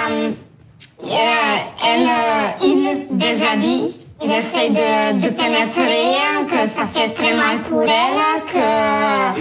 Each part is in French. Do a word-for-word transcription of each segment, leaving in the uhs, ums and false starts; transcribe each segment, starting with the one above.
euh, elle, euh, il déshabille. Il essaie de, de pénétrer, que ça fait très mal pour elle, que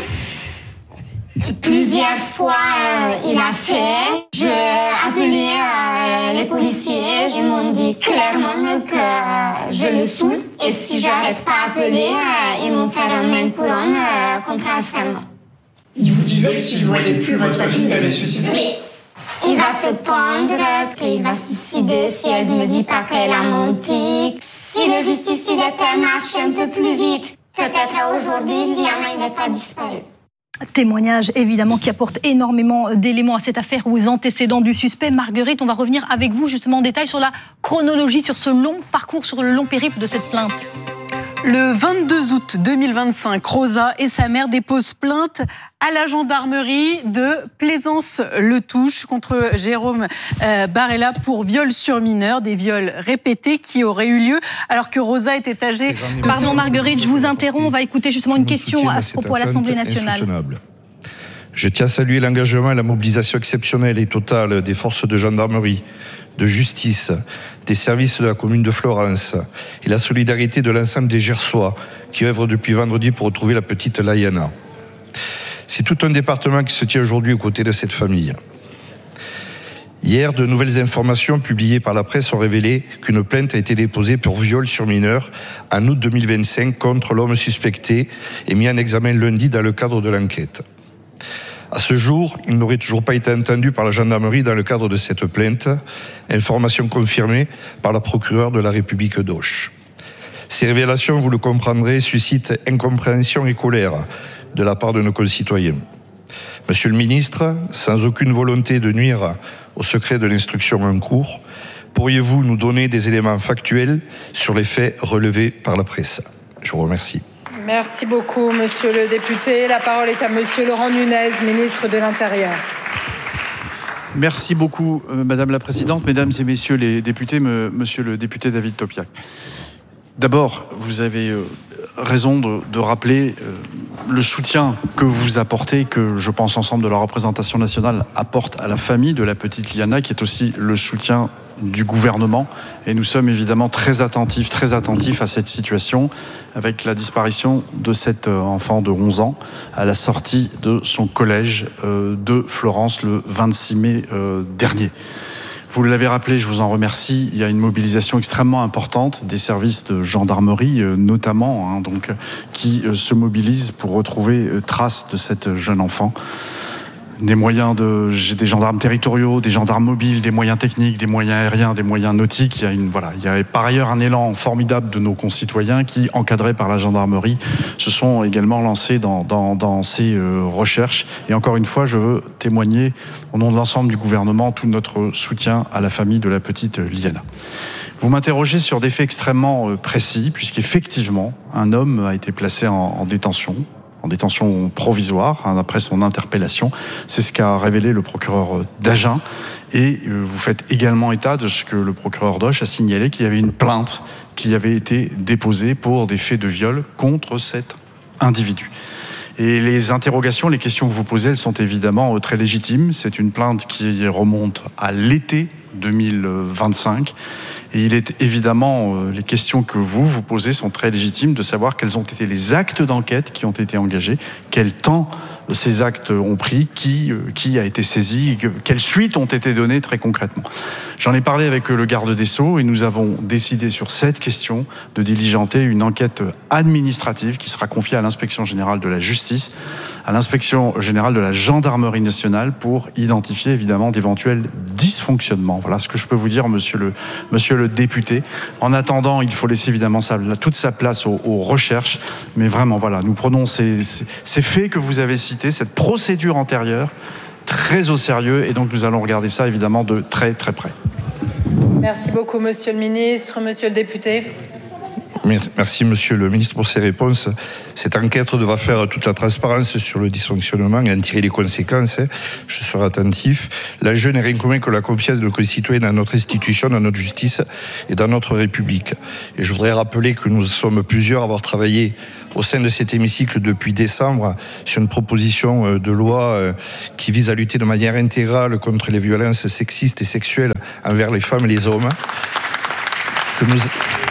plusieurs fois euh, il a fait. J'ai appelé euh, les policiers, je m'ont dit clairement que je le saoule. Et si j'arrête pas d'appeler, euh, ils vont faire un main couronne euh, contre harcèlement. Il vous disait que s'il ne voyait plus votre fille, il allait se suicider? Oui. Il va se pendre, qu'il va se suicider si elle ne me dit pas qu'elle a menti. Si la justice il était marché un peu plus vite, peut-être aujourd'hui, Liana n'est pas disparue. Témoignage évidemment qui apporte énormément d'éléments à cette affaire aux antécédents du suspect. Marguerite, on va revenir avec vous justement en détail sur la chronologie, sur ce long parcours, sur le long périple de cette plainte. Le vingt-deux août deux mille vingt-cinq, Rosa et sa mère déposent plainte à la gendarmerie de Plaisance-le-Touche contre Jérôme euh, Barella pour viol sur mineur, des viols répétés qui auraient eu lieu alors que Rosa était âgée... De... Pardon Marguerite, je vous interromps, on va écouter justement une question à ce propos à l'Assemblée nationale. Je tiens à saluer l'engagement et la mobilisation exceptionnelle et totale des forces de gendarmerie, de justice, des services de la commune de Florence et la solidarité de l'ensemble des Gersois qui œuvrent depuis vendredi pour retrouver la petite Liana. C'est tout un département qui se tient aujourd'hui aux côtés de cette famille. Hier, de nouvelles informations publiées par la presse ont révélé qu'une plainte a été déposée pour viol sur mineur en août deux mille vingt-cinq contre l'homme suspecté et mis en examen lundi dans le cadre de l'enquête. À ce jour, il n'aurait toujours pas été entendu par la gendarmerie dans le cadre de cette plainte, information confirmée par la procureure de la République d'Auch. Ces révélations, vous le comprendrez, suscitent incompréhension et colère de la part de nos concitoyens. Monsieur le ministre, sans aucune volonté de nuire au secret de l'instruction en cours, pourriez-vous nous donner des éléments factuels sur les faits relevés par la presse? Je vous remercie. Merci beaucoup, monsieur le député. La parole est à monsieur Laurent Nunez, ministre de l'Intérieur. Merci beaucoup, euh, madame la présidente, mesdames et messieurs les députés, me, monsieur le député David Topiak. D'abord, vous avez euh, raison de, de rappeler euh, le soutien que vous apportez, que je pense ensemble de la représentation nationale apporte à la famille de la petite Liana, qui est aussi le soutien du gouvernement. Et nous sommes évidemment très attentifs, très attentifs à cette situation avec la disparition de cet enfant de onze ans à la sortie de son collège de Florence le vingt-six mai dernier. Vous l'avez rappelé, je vous en remercie, il y a une mobilisation extrêmement importante des services de gendarmerie notamment, hein, donc, qui se mobilisent pour retrouver trace de cette jeune enfant. Des moyens de, j'ai des gendarmes territoriaux, des gendarmes mobiles, des moyens techniques, des moyens aériens, des moyens nautiques. Il y a une, voilà, il y a par ailleurs un élan formidable de nos concitoyens qui, encadrés par la gendarmerie, se sont également lancés dans, dans, dans ces euh, recherches. Et encore une fois, je veux témoigner au nom de l'ensemble du gouvernement tout notre soutien à la famille de la petite Liana. Vous m'interrogez sur des faits extrêmement euh, précis, puisqu'effectivement, un homme a été placé en, en détention. en détention provisoire, hein, après son interpellation. C'est ce qu'a révélé le procureur d'Agen. Et euh, vous faites également état de ce que le procureur d'Auch a signalé, qu'il y avait une plainte qui avait été déposée pour des faits de viol contre cet individu. Et les interrogations, les questions que vous posez, elles sont évidemment très légitimes. C'est une plainte qui remonte à l'été deux mille vingt-cinq. Et il est évidemment, les questions que vous vous posez sont très légitimes, de savoir quels ont été les actes d'enquête qui ont été engagés, quel temps ces actes ont pris, qui, qui a été saisi, quelles suites ont été données très concrètement. J'en ai parlé avec le garde des Sceaux et nous avons décidé sur cette question de diligenter une enquête administrative qui sera confiée à l'inspection générale de la justice, à l'inspection générale de la gendarmerie nationale pour identifier évidemment d'éventuels dysfonctionnements. Voilà ce que je peux vous dire, monsieur le, monsieur le député. En attendant, il faut laisser évidemment sa, toute sa place aux, aux recherches, mais vraiment voilà, nous prenons ces, ces, ces faits que vous avez cités, cette procédure antérieure, très au sérieux, et donc nous allons regarder ça évidemment de très très près. Merci beaucoup, monsieur le ministre. Monsieur le député. Merci Monsieur le Ministre pour ces réponses. Cette enquête devra faire toute la transparence sur le dysfonctionnement et en tirer les conséquences. Je serai attentif. L'enjeu n'est rien commun que la confiance de nos concitoyens dans notre institution, dans notre justice et dans notre République. Et je voudrais rappeler que nous sommes plusieurs à avoir travaillé au sein de cet hémicycle depuis décembre sur une proposition de loi qui vise à lutter de manière intégrale contre les violences sexistes et sexuelles envers les femmes et les hommes. Que nous...